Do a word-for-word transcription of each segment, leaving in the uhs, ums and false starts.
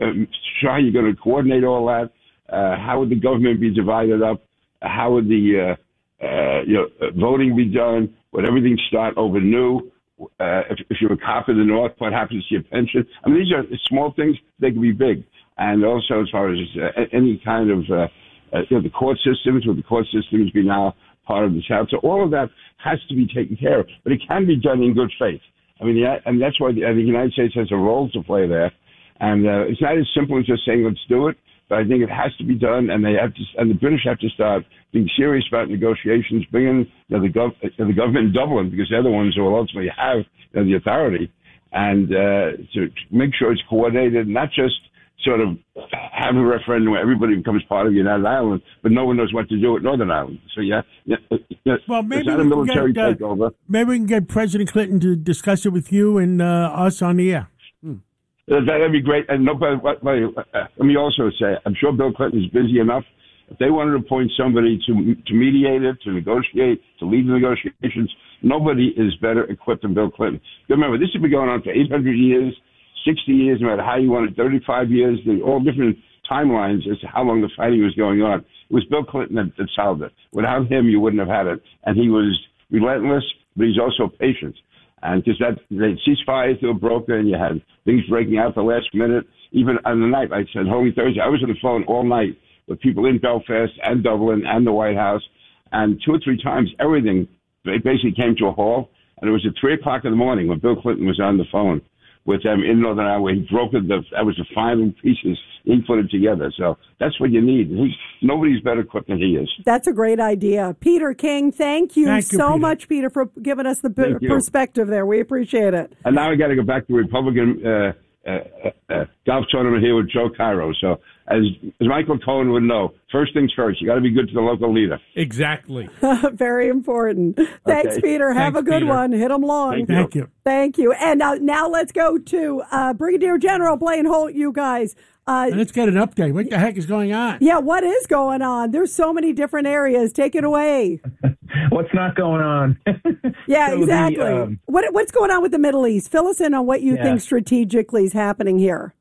uh, how you're going to coordinate all that. Uh, how would the government be divided up? How would the uh, uh, you know voting be done? Would everything start over new? Uh, if, if you're a cop in the North, what happens to your pension? I mean, these are small things. They can be big. And also, as far as uh, any kind of uh, uh, you know, the court systems, would the court systems be now part of the South? So all of that has to be taken care of. But it can be done in good faith. I mean, yeah, and that's why the, uh, the United States has a role to play there. And uh, it's not as simple as just saying, let's do it. But I think it has to be done, and they have to, and the British have to start being serious about negotiations, bringing you know, the, gov- the government in Dublin, because they're the ones who will ultimately have you know, the authority, and uh, to make sure it's coordinated, not just sort of have a referendum where everybody becomes part of United Ireland, but no one knows what to do with Northern Ireland. So yeah, yeah, yeah well, maybe it's not a military get, uh, takeover. Maybe we can get President Clinton to discuss it with you and uh, us on the air. Hmm. That'd be great. And nobody, let me also say, I'm sure Bill Clinton is busy enough. If they wanted to appoint somebody to to mediate it, to negotiate, to lead the negotiations, nobody is better equipped than Bill Clinton. Remember, this has been going on for eight hundred years, sixty years, no matter how you want it, thirty-five years, all different timelines as to how long the fighting was going on. It was Bill Clinton that, that solved it. Without him, you wouldn't have had it. And he was relentless, but he's also patient. And because that the ceasefires that were broken, and you had things breaking out the last minute, even on the night, like I said, Holy Thursday, I was on the phone all night with people in Belfast and Dublin and the White House, and two or three times everything basically came to a halt. And it was at three o'clock in the morning when Bill Clinton was on the phone with them in Northern Ireland, where he broke it. The, that was the final pieces he put it together. So that's what you need. He, nobody's better equipped than he is. That's a great idea. Peter King, thank you thank you, so Peter. much, Peter, for giving us the p- perspective there. We appreciate it. And now I got to go back to Republican uh, uh, uh, golf tournament here with Joe Cairo. So as, as Michael Cohen would know, first things first, you got to be good to the local leader. Exactly. Very important. Thanks, Okay. Peter. Have Thanks, a good Peter. one. Hit them long. Thank Thank you. Thank you. And uh, now let's go to uh, Brigadier General Blaine Holt, you guys. Uh, Let's get an update. What the heck is going on? yeah, what is going on? There's so many different areas. Take it away. What's not going on? Yeah, So the, exactly. um, what What's going on with the Middle East? Fill us in on what you Yeah. think strategically is happening here.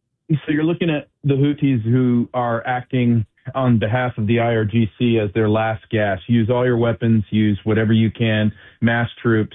So you're looking at the Houthis who are acting on behalf of the I R G C as their last gasp. Use all your weapons, use whatever you can, mass troops.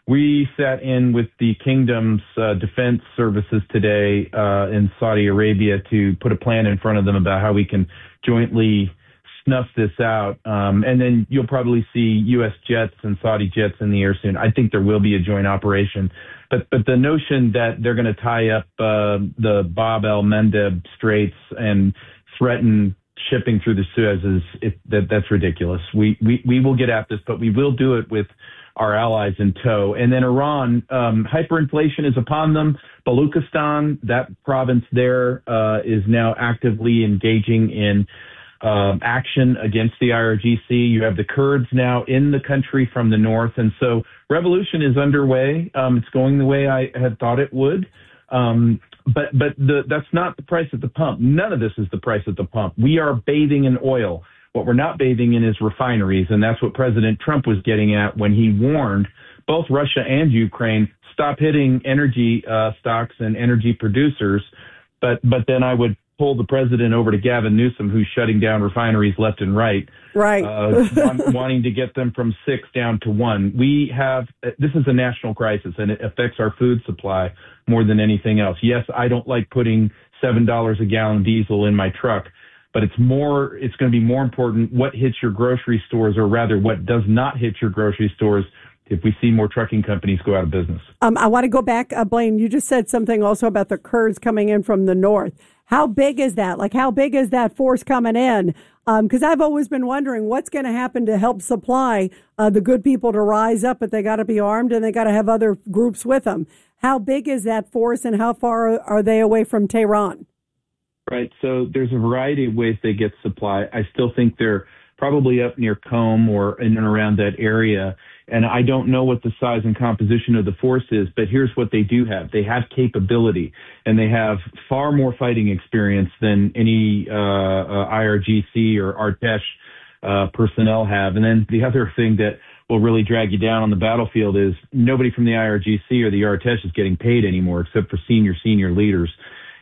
We sat in with the kingdom's uh, defense services today uh, in Saudi Arabia to put a plan in front of them about how we can jointly snuff this out. Um, and then you'll probably see U S jets and Saudi jets in the air soon. I think there will be a joint operation. But but the notion that they're going to tie up uh, the Bab el-Mandeb Straits and threaten shipping through the Suez is it, that that's ridiculous. We, we we will get at this, but we will do it with our allies in tow. And then Iran, um, hyperinflation is upon them. Baluchistan, that province there, uh, is now actively engaging in um, action against the I R G C. You have the Kurds now in the country from the north. And so revolution is underway. Um, it's going the way I had thought it would. Um, but but the, that's not the price at the pump. None of this is the price at the pump. We are bathing in oil. What we're not bathing in is refineries, and that's what President Trump was getting at when he warned both Russia and Ukraine, stop hitting energy uh, stocks and energy producers. But but then I would pull the president over to Gavin Newsom, who's shutting down refineries left and right, Right. uh, want, wanting to get them from six down to one. We have this is a national crisis, and it affects our food supply more than anything else. Yes, I don't like putting seven dollars a gallon diesel in my truck. But it's more. It's going to be more important what hits your grocery stores, or rather, what does not hit your grocery stores. If we see more trucking companies go out of business, Um, I want to go back, uh, Blaine. You just said something also about the Kurds coming in from the north. How big is that? Like, how big is that force coming in? Because um, I've always been wondering what's going to happen to help supply uh, the good people to rise up, but they got to be armed and they got to have other groups with them. How big is that force, and how far are they away from Tehran? right? So there's a variety of ways they get supply. I still think they're probably up near Qom or in and around that area. And I don't know what the size and composition of the force is, but here's what they do have. They have capability, and they have far more fighting experience than any uh, uh, I R G C or Artesh uh, personnel have. And then the other thing that will really drag you down on the battlefield is nobody from the I R G C or the Artesh is getting paid anymore except for senior, senior leaders.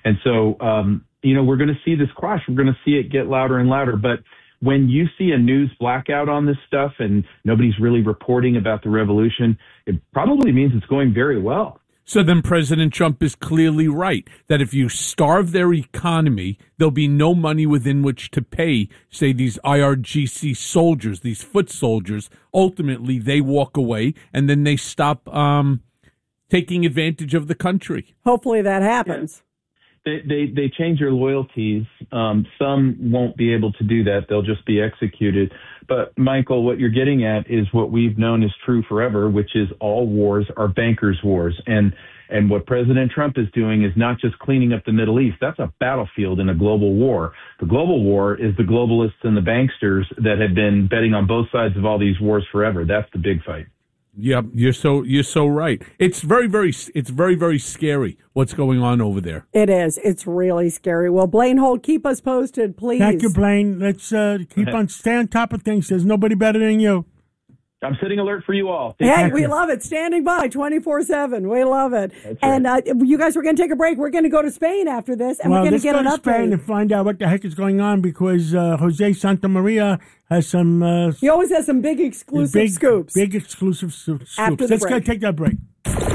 And so, um, you know, we're going to see this crash. We're going to see it get louder and louder. But when you see a news blackout on this stuff and nobody's really reporting about the revolution, it probably means it's going very well. So then President Trump is clearly right that if you starve their economy, there'll be no money within which to pay, say, these I R G C soldiers, these foot soldiers. Ultimately, they walk away and then they stop um, taking advantage of the country. Hopefully that happens. They, they, they change their loyalties. Um, some won't be able to do that. They'll just be executed. But, Michael, what you're getting at is what we've known is true forever, which is all wars are bankers' wars. And and what President Trump is doing is not just cleaning up the Middle East. That's a battlefield in a global war. The global war is the globalists and the banksters that have been betting on both sides of all these wars forever. That's the big fight. Yep, you're so you're so right. It's very very it's very very scary what's going on over there. It is. It's really scary. Well, Blaine Holt, keep us posted, please. Thank you, Blaine. Let's uh, keep on stay on top of things. There's nobody better than you. I'm sitting alert for you all. Hey, Thank we you. love it. Standing by twenty-four seven. We love it. That's and right. uh, you guys, we're going to take a break. We're going to go to Spain after this, and well, we're going to get go an to update. Spain and find out what the heck is going on because uh, Jose Santa Maria has some. Uh, he always has some big exclusive big, scoops. Big exclusive scoops. After the Let's break. go take that break.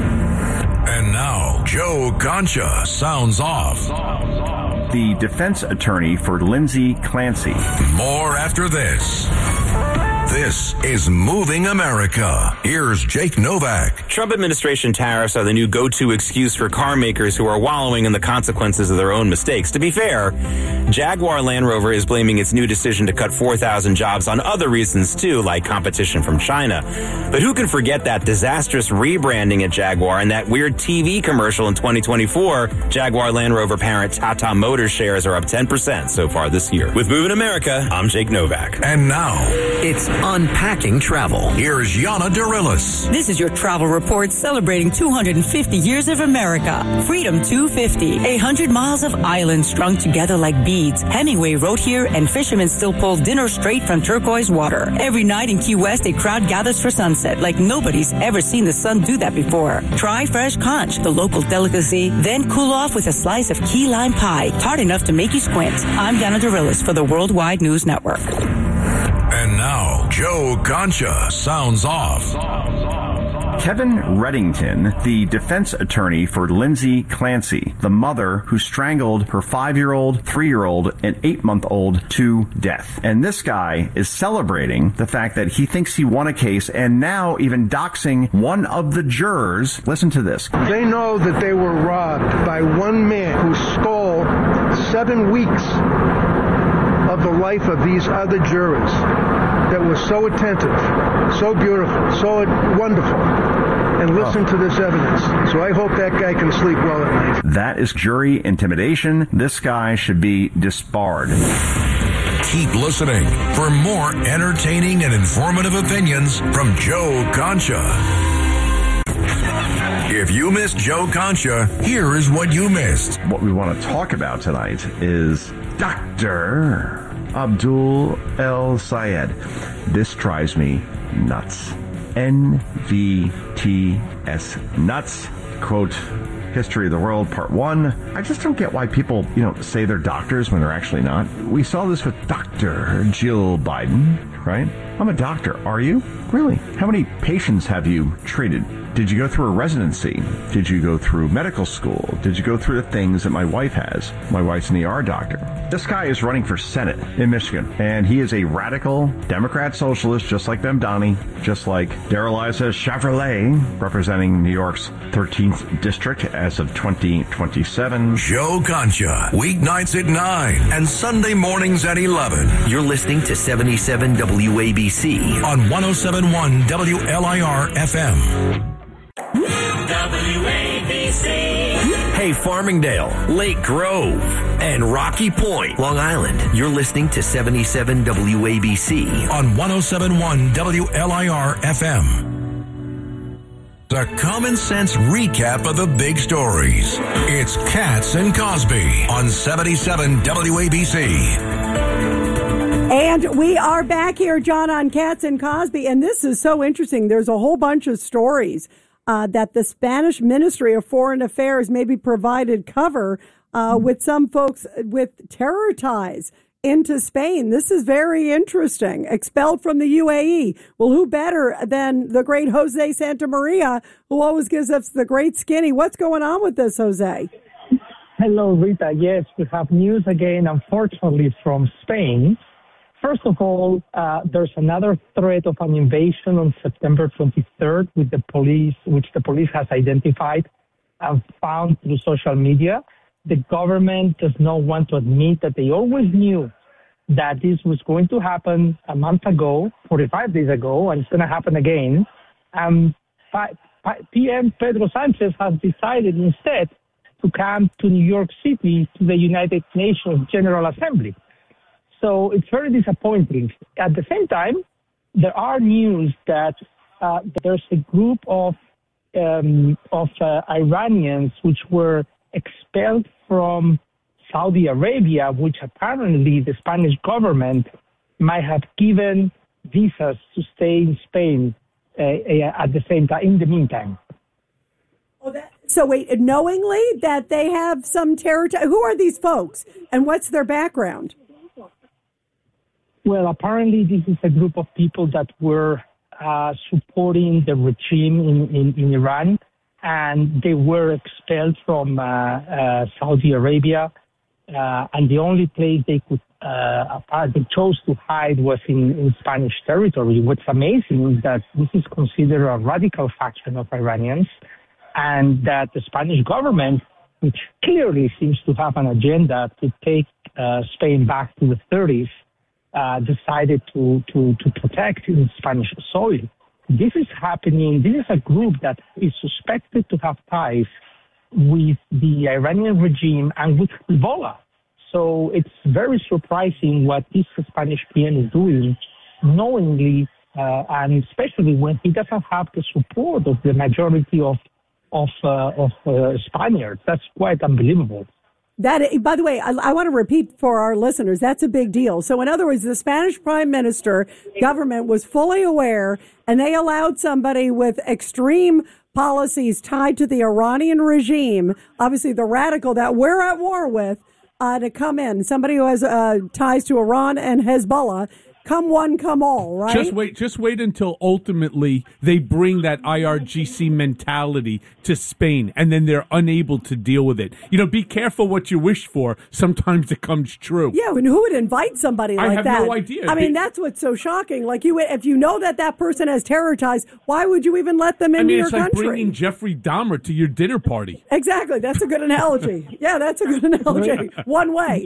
And now, Joe Concha sounds off. The defense attorney for Lindsay Clancy. More after this. This is Moving America. Here's Jake Novak. Trump administration tariffs are the new go-to excuse for car makers who are wallowing in the consequences of their own mistakes. To be fair, Jaguar Land Rover is blaming its new decision to cut four thousand jobs on other reasons too, like competition from China. But who can forget that disastrous rebranding at Jaguar and that weird T V commercial in twenty twenty-four? Jaguar Land Rover parent Tata Motors shares are up ten percent so far this year. With Moving America, I'm Jake Novak. And now, it's Unpacking Travel. Here's Yana Dirilis. This is your travel report celebrating two hundred fifty years of America. Freedom two fifty. one hundred miles of island strung together like beads. Hemingway wrote here, and fishermen still pull dinner straight from turquoise water. Every night in Key West, a crowd gathers for sunset like nobody's ever seen the sun do that before. Try fresh conch, the local delicacy, then cool off with a slice of key lime pie, tart enough to make you squint. I'm Yana Dirilis for the Worldwide News Network. And now, Joe Concha sounds off. Kevin Reddington, the defense attorney for Lindsay Clancy, the mother who strangled her five-year-old, three-year-old, and eight-month-old to death. And this guy is celebrating the fact that he thinks he won a case and now even doxing one of the jurors. Listen to this. They know that they were robbed by one man who stole seven weeks of the life of these other jurors that were so attentive, so beautiful, so wonderful, and listen to this evidence. So I hope that guy can sleep well at night. That is jury intimidation. This guy should be disbarred. Keep listening for more entertaining and informative opinions from Joe Concha. If you missed Joe Concha, here is what you missed. What we want to talk about tonight is Doctor Abdul El Sayed. This drives me nuts. N V T S nuts. Quote, History of the World, Part one. I just don't get why people, you know, say they're doctors when they're actually not. We saw this with Doctor Jill Biden, right? I'm a doctor. Are you? Really? How many patients have you treated? Did you go through a residency? Did you go through medical school? Did you go through the things that my wife has? My wife's an E R doctor. This guy is running for Senate in Michigan, and he is a radical Democrat socialist, just like Bemdani, just like Darrell-Issa Chevrolet, representing New York's thirteenth district as of twenty twenty-seven. Joe Concha, weeknights at nine and Sunday mornings at eleven. You're listening to seventy-seven W A B C on one oh seven point one W L I R F M. W A B C. Hey, Farmingdale, Lake Grove, and Rocky Point, Long Island. You're listening to seventy-seven W A B C on one oh seven point one W L I R F M. The common sense recap of the big stories. It's Katz and Cosby on seventy-seven W A B C. And we are back here, John, on Katz and Cosby. And this is so interesting. There's a whole bunch of stories uh, that the Spanish Ministry of Foreign Affairs maybe provided cover uh, with some folks with terror ties into Spain. This is very interesting. Expelled from the U A E. Well, who better than the great Jose Santa Maria, who always gives us the great skinny? What's going on with this, Jose? Hello, Rita. Yes, we have news again, unfortunately, from Spain. First of all, uh, there's another threat of an invasion on September twenty-third with the police, which the police has identified and found through social media. The government does not want to admit that they always knew that this was going to happen a month ago, forty-five days ago, and it's going to happen again. Um, P M Pedro Sanchez has decided instead to come to New York City to the United Nations General Assembly. So it's very disappointing. At the same time, there are news that uh, there's a group of um, of uh, Iranians which were expelled from Saudi Arabia, which apparently the Spanish government might have given visas to stay in Spain uh, uh, at the same time, in the meantime. Oh, that, so wait, knowingly that they have some terror, t- who are these folks and what's their background? Well, apparently this is a group of people that were uh, supporting the regime in, in, in Iran, and they were expelled from uh, uh, Saudi Arabia, uh, and the only place they could uh, they chose to hide was in, in Spanish territory. What's amazing is that this is considered a radical faction of Iranians, and that the Spanish government, which clearly seems to have an agenda to take uh, Spain back to the thirties, uh, decided to, to, to protect in Spanish soil. This is happening. This is a group that is suspected to have ties with the Iranian regime and with Hezbollah. So it's very surprising what this Spanish P M is doing, knowingly, uh, and especially when he doesn't have the support of the majority of of uh, of uh, Spaniards. That's quite unbelievable. That, by the way, I, I want to repeat for our listeners, that's a big deal. So in other words, the Spanish prime minister government was fully aware, and they allowed somebody with extreme policies tied to the Iranian regime, obviously the radical that we're at war with, uh, to come in. Somebody who has uh, ties to Iran and Hezbollah. Come one, come all, right? Just wait, just wait until ultimately they bring that I R G C mentality to Spain, and then they're unable to deal with it. You know, be careful what you wish for. Sometimes it comes true. Yeah, and who would invite somebody like that? I have that? no idea. I mean, that's what's so shocking. Like, you, if you know that that person has terror ties, why would you even let them into I mean, your it's like country? bringing Jeffrey Dahmer to your dinner party. Exactly. That's a good analogy. Yeah, that's a good analogy. One way.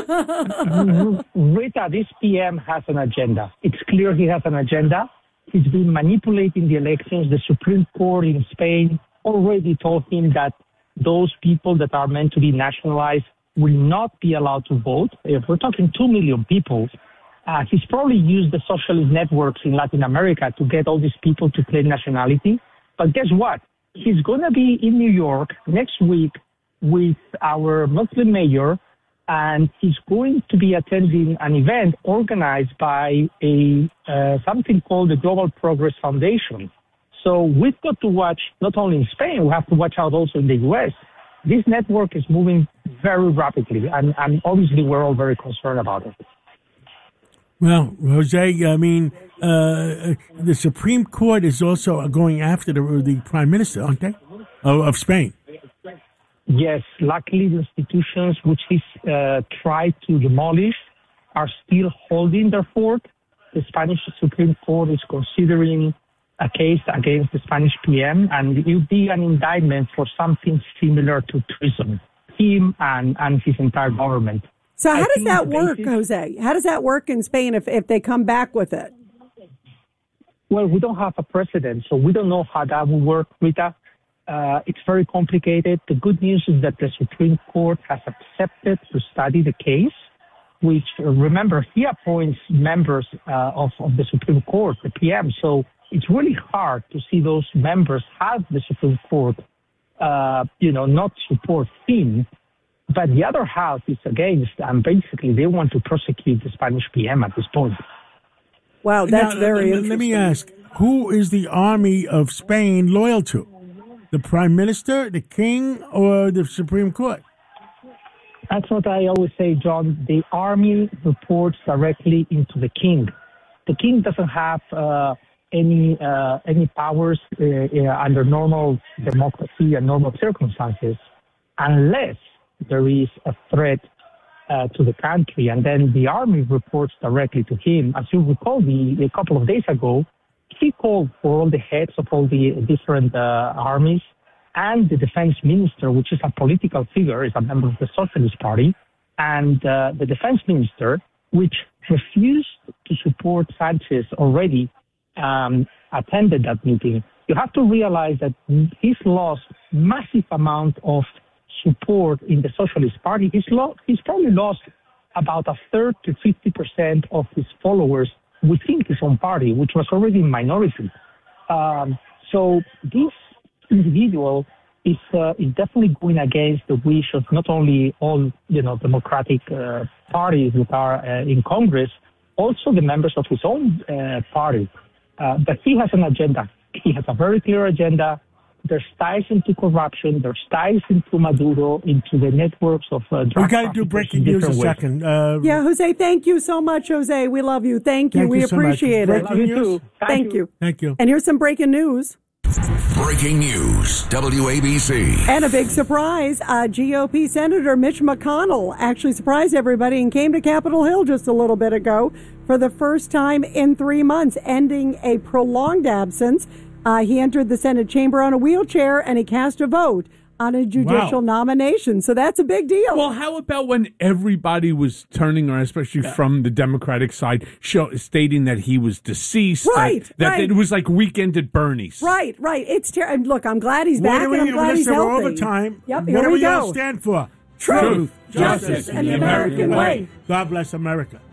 Rita, this P M has an agenda. It's clear he has an agenda. He's been manipulating the elections. The Supreme Court in Spain already told him that those people that are meant to be nationalized will not be allowed to vote. If we're talking two million people, uh, he's probably used the socialist networks in Latin America to get all these people to claim nationality. But guess what? He's going to be in New York next week with our Muslim mayor, and he's going to be attending an event organized by a uh, something called the Global Progress Foundation. So we've got to watch, not only in Spain, we have to watch out also in the U S. This network is moving very rapidly, and, and obviously we're all very concerned about it. Well, Jose, I mean, uh, the Supreme Court is also going after the, the Prime Minister, aren't they, of, of Spain? Yes, luckily the institutions which he's uh, tried to demolish are still holding their fort. The Spanish Supreme Court is considering a case against the Spanish P M, and it will be an indictment for something similar to treason, him and, and his entire government. So how I does that work, basis, Jose? How does that work in Spain if, if they come back with it? Well, we don't have a precedent, so we don't know how that will work, Rita. Uh, it's very complicated. The good news is that the Supreme Court has accepted to study the case, which, uh, remember, he appoints members uh, of, of the Supreme Court, the P M. So it's really hard to see those members have the Supreme Court, uh, you know, not support him. But the other house is against, and basically they want to prosecute the Spanish P M at this point. Wow, that's now, very let, interesting. let me ask, who is the army of Spain loyal to? The Prime Minister, the King, or the Supreme Court? That's what I always say, John. The army reports directly into the king. The king doesn't have uh, any uh, any powers uh, uh, under normal democracy and normal circumstances, unless there is a threat uh, to the country, and then the army reports directly to him. As you recall, the, a couple of days ago, he called for all the heads of all the different uh, armies and the defense minister, which is a political figure, is a member of the Socialist Party, and uh, the defense minister, which refused to support Sanchez already, um, attended that meeting. You have to realize that he's lost massive amount of support in the Socialist Party. He's, lo- he's probably lost about a third to fifty percent of his followers within his own party, which was already in minority. Um, so this individual is uh, is definitely going against the wish of not only all you know democratic uh, parties that are uh, in Congress, also the members of his own uh, party. Uh, but he has an agenda. He has a very clear agenda. There's ties into corruption. There's ties into Maduro, into the networks of uh, drug We got to do breaking news a second. Uh, yeah, Jose, thank you so much, Jose. We love you. Thank you. Thank we you so appreciate much. it. Breaking Love news? you too. Thank you. Thank you. And here's some breaking news. Breaking news, W A B C. And a big surprise, uh, G O P Senator Mitch McConnell actually surprised everybody and came to Capitol Hill just a little bit ago for the first time in three months, ending a prolonged absence. Uh, he entered the Senate chamber on a wheelchair and he cast a vote on a judicial Wow. nomination. So that's a big deal. Well, how about when everybody was turning around, especially yeah. from the Democratic side, show, stating that he was deceased? Right, That, that right. it was like Weekend at Bernie's. Right, right. It's ter- Look, I'm glad he's What back do we and I'm need? glad he's We're healthy. overtime. Yep, What here do we we all go. stand for? Truth, justice, and the American way. God bless America.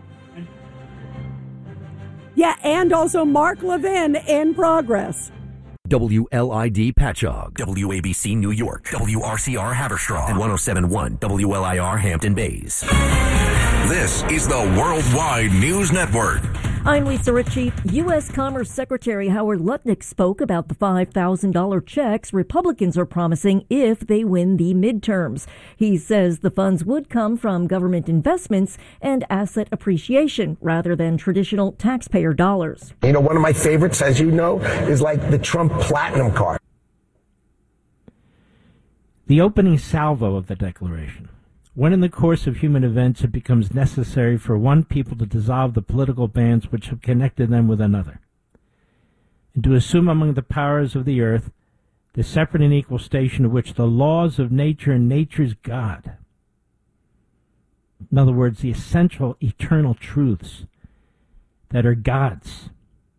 Yeah, and also Mark Levin in progress. W L I D Patchogue, W A B C New York, W R C R Haverstraw, and one oh seven point one W L I R Hampton Bays. This is the Worldwide News Network. I'm Lisa Ritchie. U S. Commerce Secretary Howard Lutnick spoke about the five thousand dollars checks Republicans are promising if they win the midterms. He says the funds would come from government investments and asset appreciation rather than traditional taxpayer dollars. You know, one of my favorites, as you know, is like the Trump Platinum Card. The opening salvo of the declaration. When in the course of human events it becomes necessary for one people to dissolve the political bands which have connected them with another, and to assume among the powers of the earth the separate and equal station of which the laws of nature and nature's God, in other words, the essential eternal truths that are God's.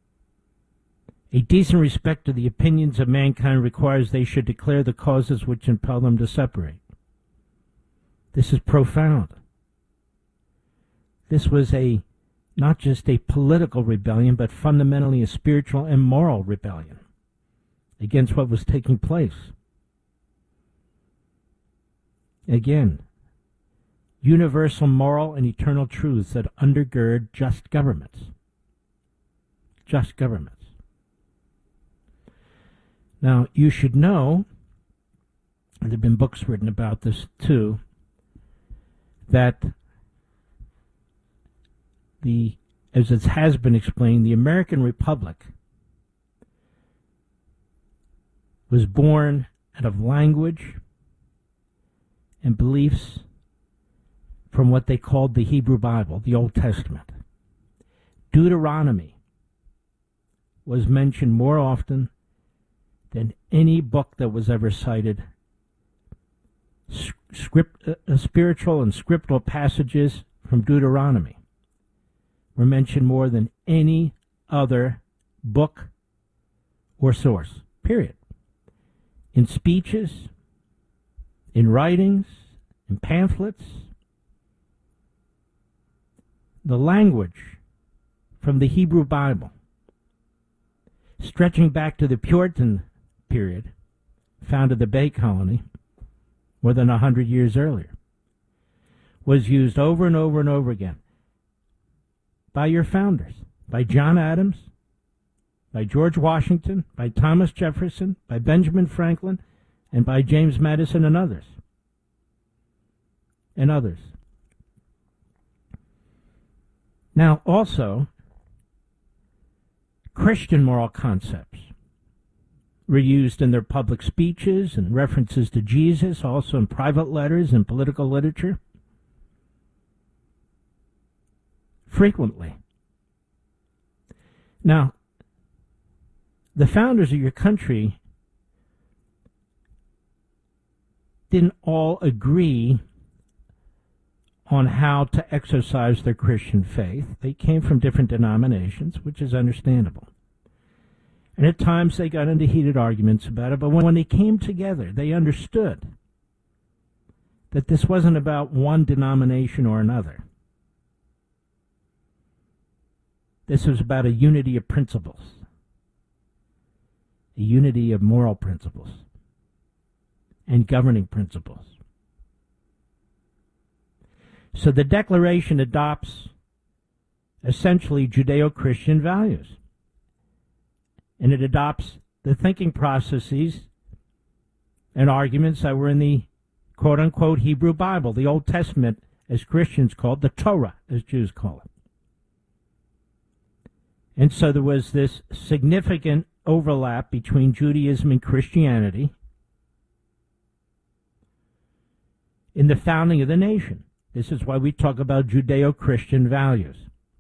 A decent respect to the opinions of mankind requires they should declare the causes which impel them to separate. This is profound. This was a not just a political rebellion, but fundamentally a spiritual and moral rebellion against what was taking place. Again, universal moral and eternal truths that undergird just governments. Just governments. Now, you should know, and there have been books written about this too, that the, as it has been explained, the American Republic was born out of language and beliefs from what they called the Hebrew Bible, the Old Testament. Deuteronomy was mentioned more often than any book that was ever cited. Script, uh, spiritual and scriptural passages from Deuteronomy were mentioned more than any other book or source, period. In speeches, in writings, in pamphlets, the language from the Hebrew Bible, stretching back to the Puritan period, founded the Bay Colony, more than a hundred years earlier, was used over and over and over again by your founders, by John Adams, by George Washington, by Thomas Jefferson, by Benjamin Franklin, and by James Madison and others. and others. Now, also, Christian moral concepts were used in their public speeches and references to Jesus, also in private letters and political literature. Frequently. Now, the founders of your country didn't all agree on how to exercise their Christian faith. They came from different denominations, which is understandable. And at times they got into heated arguments about it, but when they came together, they understood that this wasn't about one denomination or another. This was about a unity of principles, a unity of moral principles and governing principles. So the Declaration adopts essentially Judeo-Christian values, and it adopts the thinking processes and arguments that were in the quote-unquote Hebrew Bible, the Old Testament, as Christians call it, the Torah, as Jews call it. And so there was this significant overlap between Judaism and Christianity in the founding of the nation. This is why we talk about Judeo-Christian values.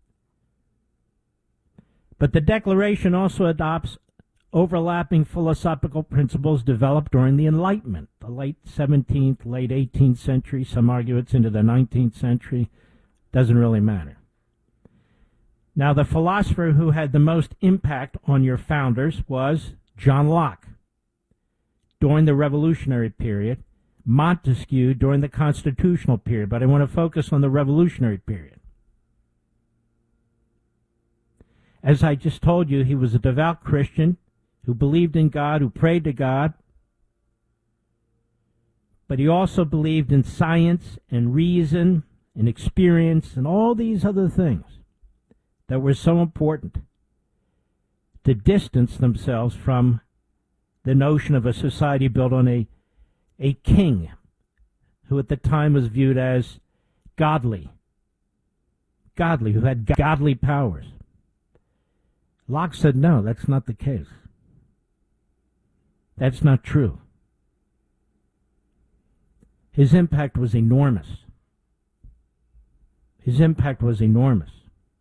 But the Declaration also adopts overlapping philosophical principles developed during the Enlightenment, the late seventeenth, late eighteenth century. Some argue it's into the nineteenth century. Doesn't really matter. Now, the philosopher who had the most impact on your founders was John Locke during the Revolutionary period, Montesquieu during the Constitutional period, but I want to focus on the Revolutionary period. As I just told you, he was a devout Christian who believed in God, who prayed to God, but he also believed in science and reason and experience and all these other things that were so important to distance themselves from the notion of a society built on a, a king who at the time was viewed as godly, godly, who had godly powers. Locke said, no, that's not the case. That's not true. His impact was enormous. His impact was enormous.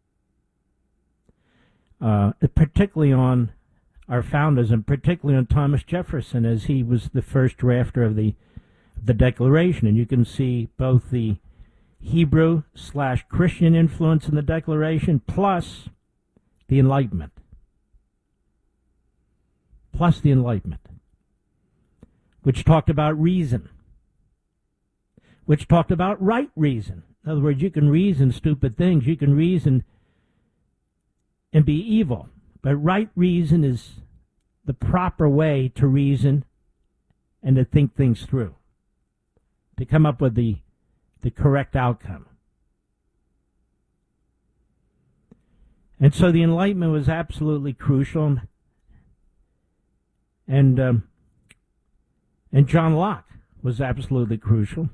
Uh, particularly on our founders, and particularly on Thomas Jefferson, as he was the first drafter of the the Declaration. And you can see both the Hebrew slash Christian influence in the Declaration, plus the Enlightenment. Plus the Enlightenment, which talked about reason, which talked about right reason. In other words, you can reason stupid things. You can reason and be evil. But right reason is the proper way to reason and to think things through, to come up with the, the correct outcome. And so the Enlightenment was absolutely crucial. And, um, and John Locke was absolutely crucial,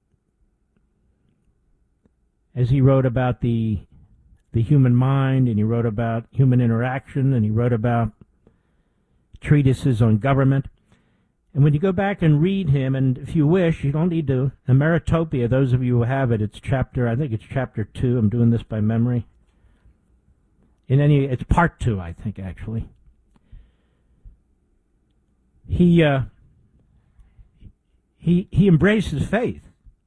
as he wrote about the the human mind, and he wrote about human interaction, and he wrote about treatises on government. And when you go back and read him, and if you wish, you don't need to, Emeritopia, those of you who have it, it's chapter, I think it's chapter two, I'm doing this by memory. In any, it's part two, I think, actually. He, uh, he, he embraces faith,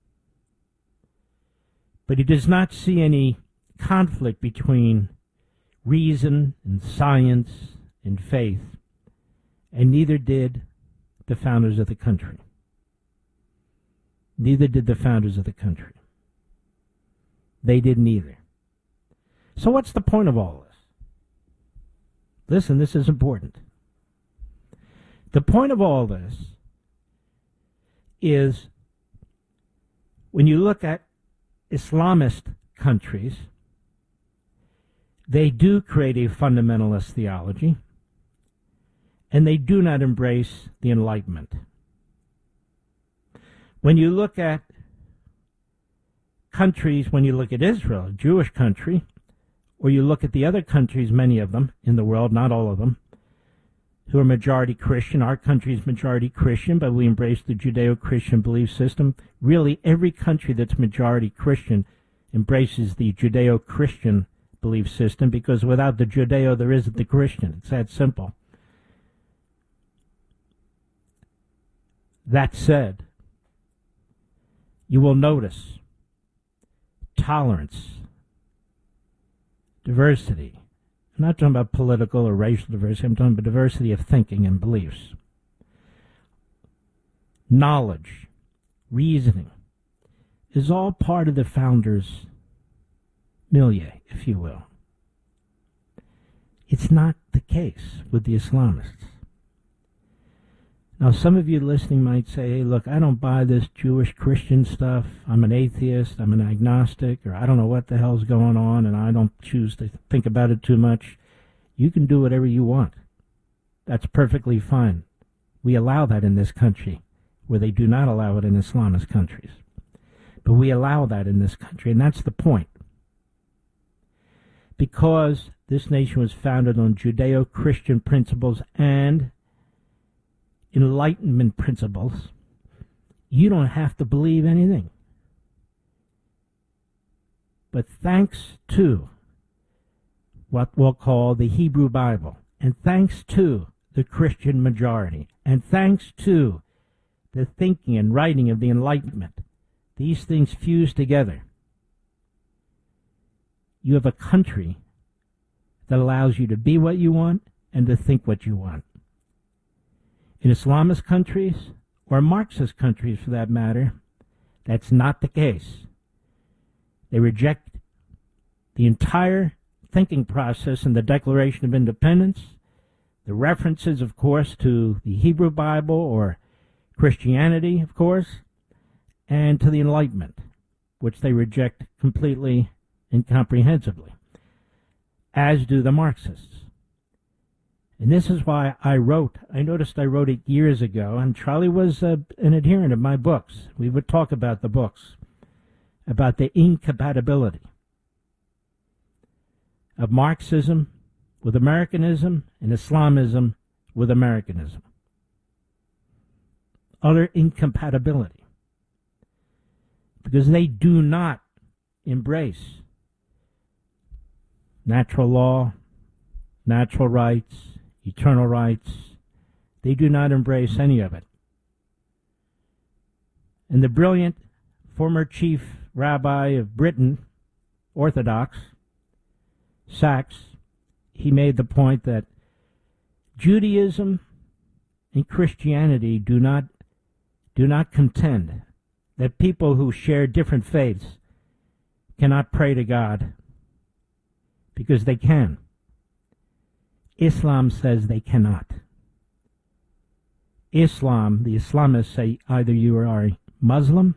but he does not see any conflict between reason and science and faith, and neither did the founders of the country. Neither did the founders of the country. They didn't either. So what's the point of all this? Listen, this is important. The point of all this is when you look at Islamist countries, they do create a fundamentalist theology, and they do not embrace the Enlightenment. When you look at countries, when you look at Israel, a Jewish country, or you look at the other countries, many of them in the world, not all of them, who are majority Christian. Our country is majority Christian, but we embrace the Judeo-Christian belief system. Really, every country that's majority Christian embraces the Judeo-Christian belief system, because without the Judeo, there isn't the Christian. It's that simple. That said, you will notice tolerance, diversity. I'm not talking about political or racial diversity. I'm talking about diversity of thinking and beliefs. Knowledge, reasoning, is all part of the founders' milieu, if you will. It's not the case with the Islamists. Now, some of you listening might say, hey, look, I don't buy this Jewish Christian stuff. I'm an atheist, I'm an agnostic, or I don't know what the hell's going on, and I don't choose to think about it too much. You can do whatever you want. That's perfectly fine. We allow that in this country, where they do not allow it in Islamist countries. But we allow that in this country, and that's the point. Because this nation was founded on Judeo-Christian principles and Enlightenment principles, you don't have to believe anything. But thanks to what we'll call the Hebrew Bible, and thanks to the Christian majority, and thanks to the thinking and writing of the Enlightenment, these things fuse together. You have a country that allows you to be what you want and to think what you want. In Islamist countries, or Marxist countries for that matter, that's not the case. They reject the entire thinking process in the Declaration of Independence, the references, of course, to the Hebrew Bible or Christianity, of course, and to the Enlightenment, which they reject completely and comprehensively, as do the Marxists. And this is why I wrote, I noticed I wrote it years ago, and Charlie was uh, an adherent of my books. We would talk about the books, about the incompatibility of Marxism with Americanism and Islamism with Americanism. Utter incompatibility. Because they do not embrace natural law, natural rights, eternal rights. They do not embrace any of it. And the brilliant former chief rabbi of Britain, Orthodox, Sachs, he made the point that Judaism and Christianity do not do not contend that people who share different faiths cannot pray to God, because they can. Islam says they cannot. Islam, the Islamists say either you are a Muslim,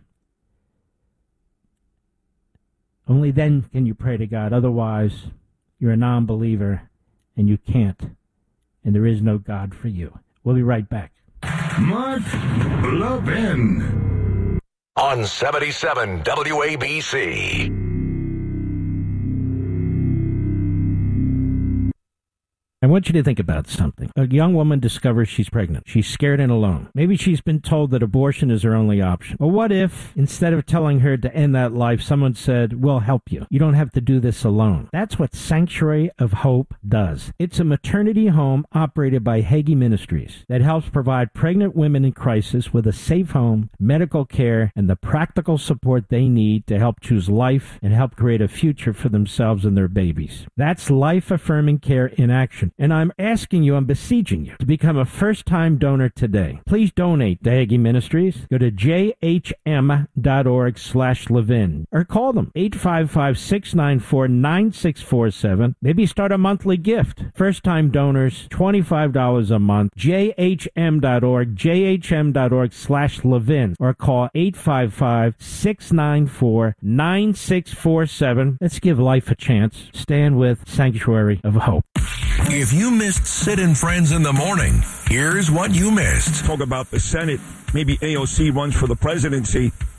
only then can you pray to God, otherwise you're a non-believer and you can't, and there is no God for you. We'll be right back. Mark Levin on seventy-seven W A B C. I want you to think about something. A young woman discovers she's pregnant. She's scared and alone. Maybe she's been told that abortion is her only option. Well, what if, instead of telling her to end that life, someone said, we'll help you. You don't have to do this alone. That's what Sanctuary of Hope does. It's a maternity home operated by Hagee Ministries that helps provide pregnant women in crisis with a safe home, medical care, and the practical support they need to help choose life and help create a future for themselves and their babies. That's life-affirming care in action. And I'm asking you, I'm beseeching you, to become a first-time donor today. Please donate to Hagee Ministries. Go to jhm.org slash Levin or call them, eight five five, six nine four, nine six four seven. Maybe start a monthly gift. First-time donors, twenty-five dollars a month. jhm.org, jhm.org slash Levin or call eight five five, six nine four, nine six four seven. Let's give life a chance. Stand with Sanctuary of Hope. If you missed Sid and Friends in the morning, here's what you missed. Talk about the Senate, maybe A O C runs for the presidency.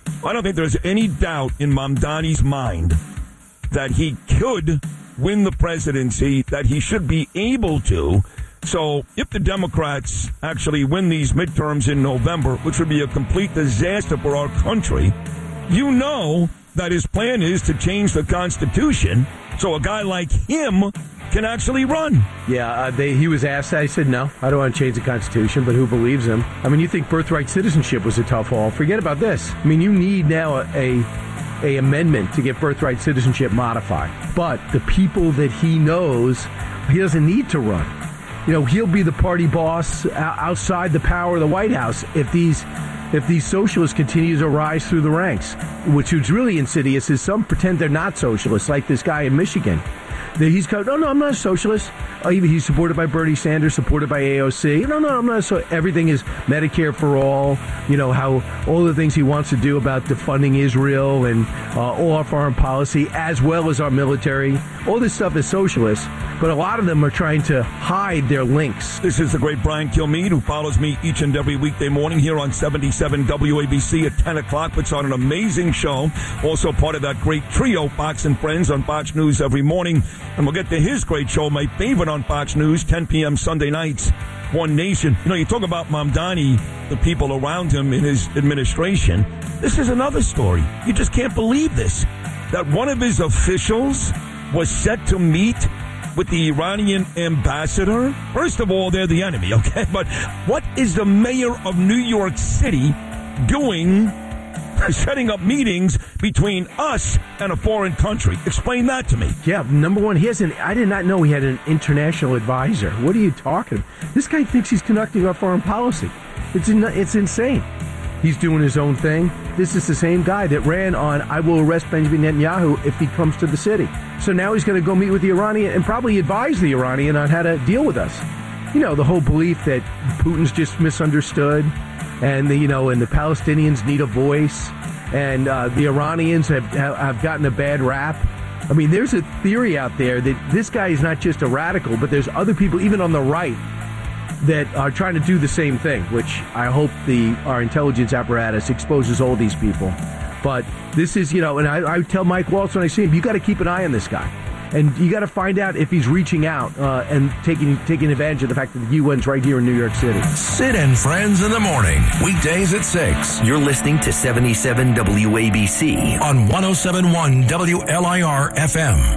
I don't think there's any doubt in Mamdani's mind that he could win the presidency, that he should be able to. So if the Democrats actually win these midterms in November, which would be a complete disaster for our country, you know that his plan is to change the Constitution so a guy like him can actually run. Yeah, uh, they, he was asked. I said, no, I don't want to change the Constitution, but who believes him? I mean, you think birthright citizenship was a tough haul. Forget about this. I mean, you need now a, a, a amendment to get birthright citizenship modified. But the people that he knows, he doesn't need to run. You know, he'll be the party boss outside the power of the White House if these if these socialists continue to rise through the ranks, which is really insidious is some pretend they're not socialists, like this guy in Michigan. He's called, no, no, I'm not a socialist. Oh, he's supported by Bernie Sanders, supported by A O C. No, no, I'm not a so. Everything is Medicare for all. You know, how all the things he wants to do about defunding Israel and uh, all our foreign policy, as well as our military. All this stuff is socialist, but a lot of them are trying to hide their links. This is the great Brian Kilmeade, who follows me each and every weekday morning here on seventy-seven W A B C at ten o'clock. Puts on an amazing show. Also part of that great trio, Fox and Friends, on Fox News every morning. And we'll get to his great show, my favorite on Fox News, ten p.m. Sunday nights, One Nation. You know, you talk about Mamdani, the people around him in his administration. This is another story. You just can't believe this. That one of his officials was set to meet with the Iranian ambassador. First of all, they're the enemy, okay? But what is the mayor of New York City doing, setting up meetings between us and a foreign country? Explain that to me. Yeah, number one, he has an, I did not know he had an international advisor. What are you talking about? This guy thinks he's conducting our foreign policy. It's in, it's insane. He's doing his own thing. This is the same guy that ran on, I will arrest Benjamin Netanyahu if he comes to the city. So now he's going to go meet with the Iranian and probably advise the Iranian on how to deal with us. You know, the whole belief that Putin's just misunderstood and the, you know, and the Palestinians need a voice and uh, the Iranians have, have gotten a bad rap. I mean, there's a theory out there that this guy is not just a radical, but there's other people, even on the right, that are trying to do the same thing, which I hope the our intelligence apparatus exposes all these people. But this is, you know, and I, I tell Mike Waltz when I see him, you got to keep an eye on this guy. And you got to find out if he's reaching out uh, and taking taking advantage of the fact that the U N's right here in New York City. Sid and Friends in the morning, weekdays at six. You're listening to seventy-seven W A B C on one oh seven point one W L I R F M.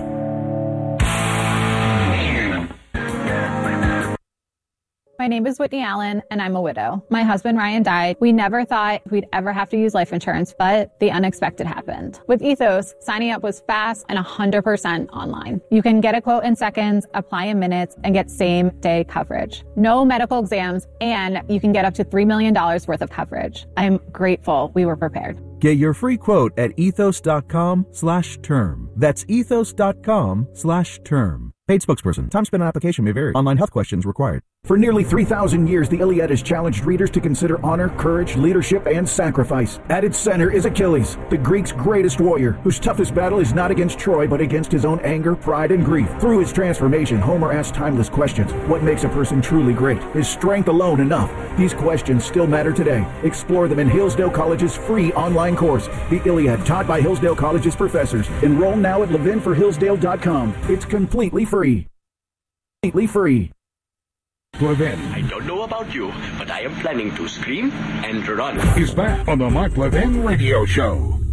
My name is Whitney Allen, and I'm a widow. My husband, Ryan, died. We never thought we'd ever have to use life insurance, but the unexpected happened. With Ethos, signing up was fast and one hundred percent online. You can get a quote in seconds, apply in minutes, and get same-day coverage. No medical exams, and you can get up to three million dollars worth of coverage. I'm grateful we were prepared. Get your free quote at ethos.com slash term. That's ethos.com slash term. Paid spokesperson. Time spent on application may vary. Online health questions required. For nearly three thousand years, the Iliad has challenged readers to consider honor, courage, leadership, and sacrifice. At its center is Achilles, the Greeks' greatest warrior, whose toughest battle is not against Troy, but against his own anger, pride, and grief. Through his transformation, Homer asks timeless questions. What makes a person truly great? Is strength alone enough? These questions still matter today. Explore them in Hillsdale College's free online course, The Iliad, taught by Hillsdale College's professors. Enroll now at levin for hillsdale dot com. It's completely free. Completely free. Levin. I don't know about you, but I am planning to scream and run. He's back on the Mark Levin Radio Show.